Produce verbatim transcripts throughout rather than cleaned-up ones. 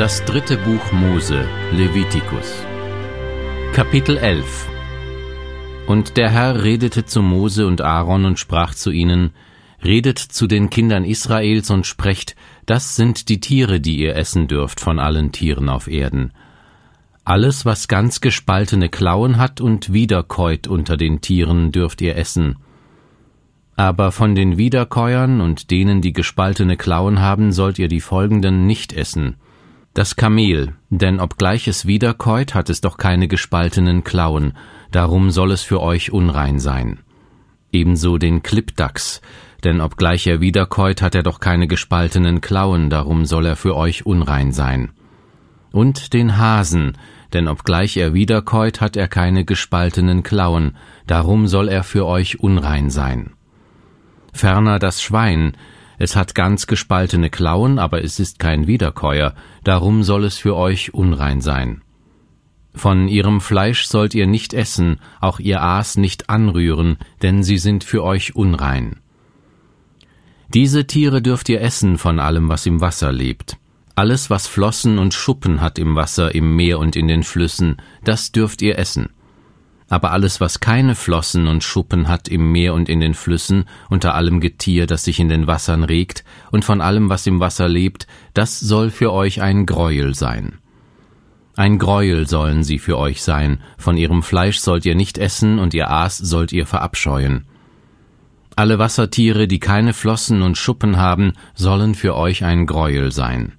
Das dritte Buch Mose, Levitikus. Kapitel elf. Und der Herr redete zu Mose und Aaron und sprach zu ihnen: Redet zu den Kindern Israels und sprecht: Das sind die Tiere, die ihr essen dürft von allen Tieren auf Erden. Alles, was ganz gespaltene Klauen hat und wiederkäut unter den Tieren, dürft ihr essen. Aber von den Wiederkäuern und denen, die gespaltene Klauen haben, sollt ihr die folgenden nicht essen: Das Kamel, denn obgleich es wiederkäut, hat es doch keine gespaltenen Klauen, darum soll es für euch unrein sein. Ebenso den Klippdachs, denn obgleich er wiederkäut, hat er doch keine gespaltenen Klauen, darum soll er für euch unrein sein. Und den Hasen, denn obgleich er wiederkäut, hat er keine gespaltenen Klauen, darum soll er für euch unrein sein. Ferner das Schwein, es hat ganz gespaltene Klauen, aber es ist kein Wiederkäuer, darum soll es für euch unrein sein. Von ihrem Fleisch sollt ihr nicht essen, auch ihr Aas nicht anrühren, denn sie sind für euch unrein. Diese Tiere dürft ihr essen von allem, was im Wasser lebt. Alles, was Flossen und Schuppen hat im Wasser, im Meer und in den Flüssen, das dürft ihr essen. Aber alles, was keine Flossen und Schuppen hat im Meer und in den Flüssen, unter allem Getier, das sich in den Wassern regt, und von allem, was im Wasser lebt, das soll für euch ein Greuel sein. Ein Greuel sollen sie für euch sein, von ihrem Fleisch sollt ihr nicht essen, und ihr Aas sollt ihr verabscheuen. Alle Wassertiere, die keine Flossen und Schuppen haben, sollen für euch ein Greuel sein.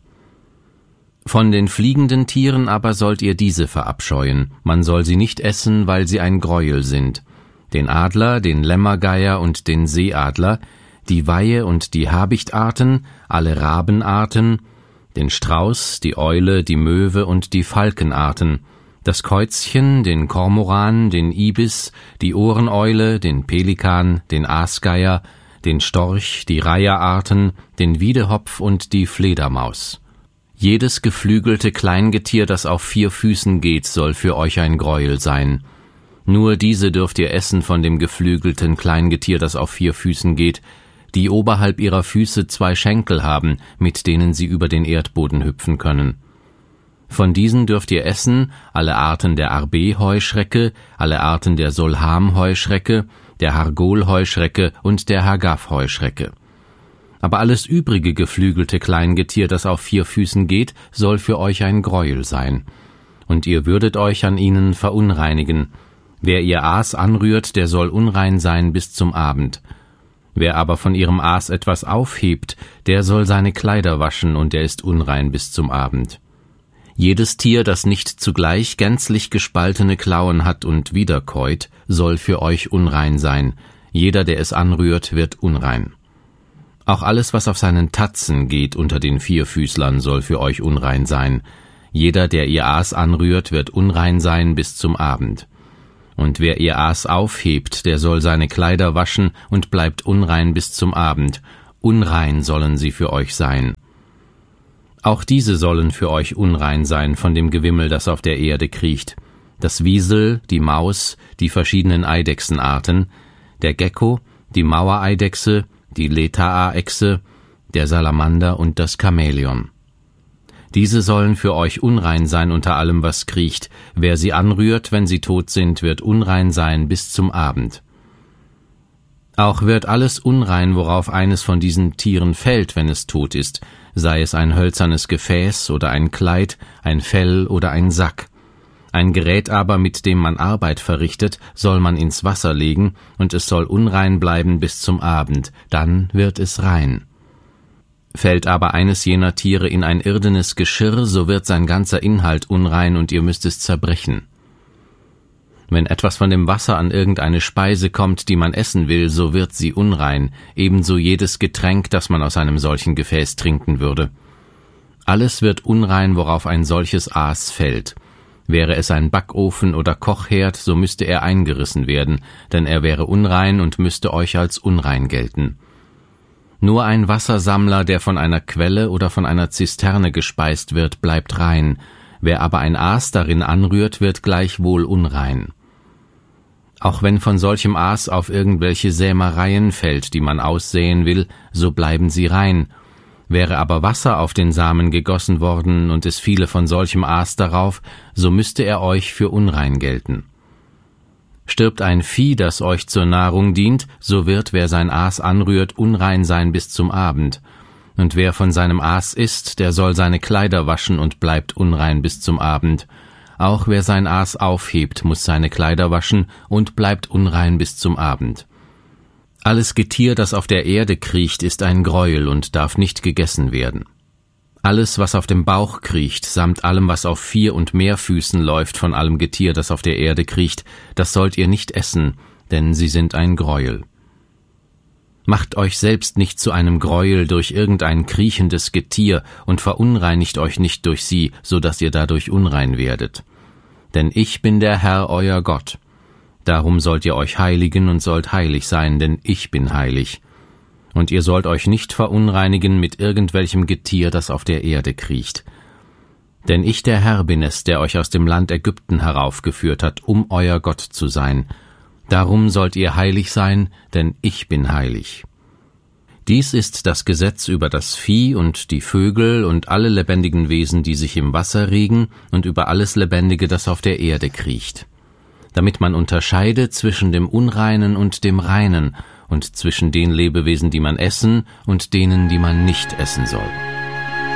Von den fliegenden Tieren aber sollt ihr diese verabscheuen, man soll sie nicht essen, weil sie ein Greuel sind. Den Adler, den Lämmergeier und den Seeadler, die Weihe und die Habichtarten, alle Rabenarten, den Strauß, die Eule, die Möwe und die Falkenarten, das Käuzchen, den Kormoran, den Ibis, die Ohreneule, den Pelikan, den Aasgeier, den Storch, die Reiherarten, den Wiedehopf und die Fledermaus. Jedes geflügelte Kleingetier, das auf vier Füßen geht, soll für euch ein Greuel sein. Nur diese dürft ihr essen von dem geflügelten Kleingetier, das auf vier Füßen geht, die oberhalb ihrer Füße zwei Schenkel haben, mit denen sie über den Erdboden hüpfen können. Von diesen dürft ihr essen alle Arten der Arbe-Heuschrecke, alle Arten der Solham-Heuschrecke, der Hargol-Heuschrecke und der Hagaf-Heuschrecke. Aber alles übrige geflügelte Kleingetier, das auf vier Füßen geht, soll für euch ein Greuel sein. Und ihr würdet euch an ihnen verunreinigen. Wer ihr Aas anrührt, der soll unrein sein bis zum Abend. Wer aber von ihrem Aas etwas aufhebt, der soll seine Kleider waschen, und er ist unrein bis zum Abend. Jedes Tier, das nicht zugleich gänzlich gespaltene Klauen hat und wiederkäut, soll für euch unrein sein. Jeder, der es anrührt, wird unrein. Auch alles, was auf seinen Tatzen geht unter den Vierfüßlern, soll für euch unrein sein. Jeder, der ihr Aas anrührt, wird unrein sein bis zum Abend. Und wer ihr Aas aufhebt, der soll seine Kleider waschen und bleibt unrein bis zum Abend. Unrein sollen sie für euch sein. Auch diese sollen für euch unrein sein von dem Gewimmel, das auf der Erde kriecht: das Wiesel, die Maus, die verschiedenen Eidechsenarten, der Gecko, die Mauereidechse, die Letaa-Echse, der Salamander und das Chamäleon. Diese sollen für euch unrein sein unter allem, was kriecht. Wer sie anrührt, wenn sie tot sind, wird unrein sein bis zum Abend. Auch wird alles unrein, worauf eines von diesen Tieren fällt, wenn es tot ist, sei es ein hölzernes Gefäß oder ein Kleid, ein Fell oder ein Sack. Ein Gerät aber, mit dem man Arbeit verrichtet, soll man ins Wasser legen, und es soll unrein bleiben bis zum Abend, dann wird es rein. Fällt aber eines jener Tiere in ein irdenes Geschirr, so wird sein ganzer Inhalt unrein, und ihr müsst es zerbrechen. Wenn etwas von dem Wasser an irgendeine Speise kommt, die man essen will, so wird sie unrein, ebenso jedes Getränk, das man aus einem solchen Gefäß trinken würde. Alles wird unrein, worauf ein solches Aas fällt. Wäre es ein Backofen oder Kochherd, so müsste er eingerissen werden, denn er wäre unrein und müsste euch als unrein gelten. Nur ein Wassersammler, der von einer Quelle oder von einer Zisterne gespeist wird, bleibt rein. Wer aber ein Aas darin anrührt, wird gleichwohl unrein. Auch wenn von solchem Aas auf irgendwelche Sämereien fällt, die man aussäen will, so bleiben sie rein. Wäre aber Wasser auf den Samen gegossen worden und es fiele von solchem Aas darauf, so müsste er euch für unrein gelten. Stirbt ein Vieh, das euch zur Nahrung dient, so wird, wer sein Aas anrührt, unrein sein bis zum Abend. Und wer von seinem Aas isst, der soll seine Kleider waschen und bleibt unrein bis zum Abend. Auch wer sein Aas aufhebt, muss seine Kleider waschen und bleibt unrein bis zum Abend. Alles Getier, das auf der Erde kriecht, ist ein Greuel und darf nicht gegessen werden. Alles, was auf dem Bauch kriecht, samt allem, was auf vier und mehr Füßen läuft, von allem Getier, das auf der Erde kriecht, das sollt ihr nicht essen, denn sie sind ein Greuel. Macht euch selbst nicht zu einem Greuel durch irgendein kriechendes Getier und verunreinigt euch nicht durch sie, so dass ihr dadurch unrein werdet. Denn ich bin der Herr, euer Gott. Darum sollt ihr euch heiligen und sollt heilig sein, denn ich bin heilig. Und ihr sollt euch nicht verunreinigen mit irgendwelchem Getier, das auf der Erde kriecht. Denn ich der Herr bin es, der euch aus dem Land Ägypten heraufgeführt hat, um euer Gott zu sein. Darum sollt ihr heilig sein, denn ich bin heilig. Dies ist das Gesetz über das Vieh und die Vögel und alle lebendigen Wesen, die sich im Wasser regen, und über alles Lebendige, das auf der Erde kriecht, damit man unterscheide zwischen dem Unreinen und dem Reinen und zwischen den Lebewesen, die man essen, und denen, die man nicht essen soll.